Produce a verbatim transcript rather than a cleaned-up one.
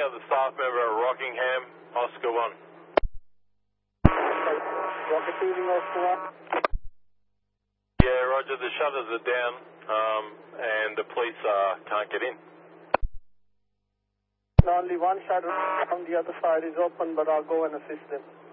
other staff member at Rockingham, Oscar one. Rocket leaving Oscar one. Yeah, roger, the shutters are down, um, and the police uh, can't get in. Only one shutter on the other side is open, but I'll go and assist them.